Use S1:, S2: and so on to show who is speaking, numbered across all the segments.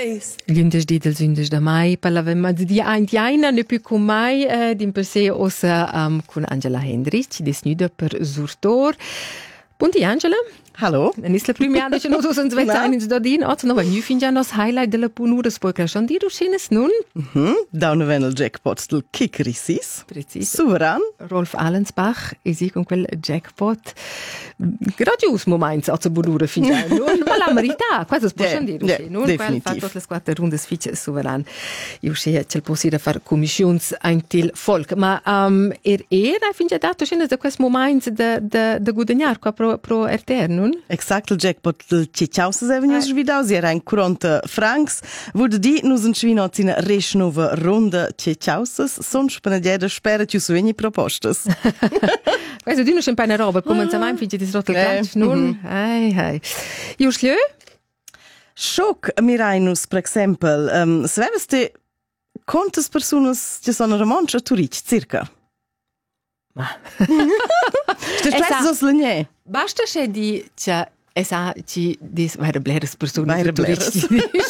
S1: Lündersdì del Sündes da Mai parlavamo di Indiana ne più con mai di per sé ossa con Angela Hendrich desnuda per Surtor. Buongiorno Angela.
S2: Hallo.
S1: En is la prima dat je nog zo'n twee zijn in Zdodin. Als nog een nu vind je als highlight de la punura spoiler schon die rushines nun.
S2: Da un el jackpot del Kikrisis.
S1: Precis.
S2: Soveran.
S1: Rolf Allensbach is ik con quel jackpot. Gradius moments als punura vind je nun. Ma la verità, quasi può schon dire. Nun quel fatto le quattro runde fiche soveran. Io c'è c'è possibile fare commissions antil folk, ma era vind je dato schines de quest moments de guadagnar qua pro RTR nun.
S2: Exact, il jackpot del Cicciausas è venuto svidau, si era in 40 francs. Vuol dire nus un svino in resch nova ronda Cicciausas, son spenadiera spera ci su vegni propostas.
S1: Questo di non c'è una roba, come se mai finge di srotto il calcio, non? Io schlö?
S2: Schock mirainus, per esempio, se aveste quantas personas ci sono romanci a Turic, circa?
S1: Ma.
S2: Stai so legne.
S1: Basta che di c'è esa ci dis vere bleres persone.
S2: Vere bleres.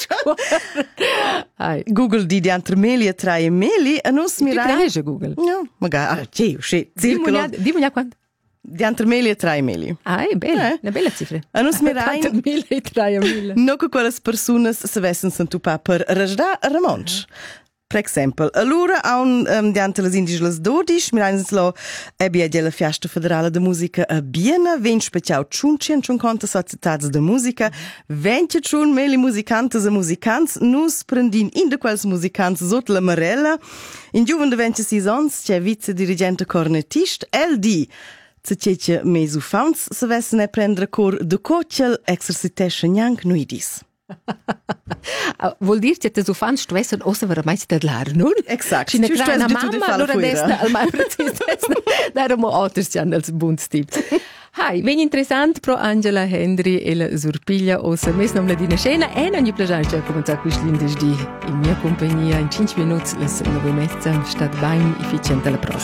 S2: Google di Antermelia tra Emeli e nos mirai.
S1: Che Google?
S2: No, magari. Circa.
S1: Dimmi quanto.
S2: Di Antermelia tra Emeli.
S1: È bella, una bella cifra.
S2: E nos mirai.
S1: Antermelia tra Emeli.
S2: No che quelle persone se vessen sentupà per rasda ramonch. Per esempio, allora diante le indiges 12, miranslo ebia della Fiesta Federale de Musica a Biena, ven special 550 societats de musica, 21 meli musicantes e musicants, nus prendin in de quels musicants sotto la marella. In giuven de 26 ans, c'è vice-dirigente cornetist, LD. Se c'è mesu fans, se vessen e prendere cor de cocciel exercitesce njanc nuidis.
S1: Vuol dire che tu fans stressen ossa veramente da lar, non?
S2: Exact.
S1: Ci ne crea una mamma, allora desna, al mai desna, da erano alters già als Bundstip. Hai, ben interessant pro Angela Hendry e la Surpiglia ossa mes nom la dina scena e non gli piace già cominciare qui lindes di in mia compagnia in 5 minuti le 9:30 stat bain efficiente alla prossima.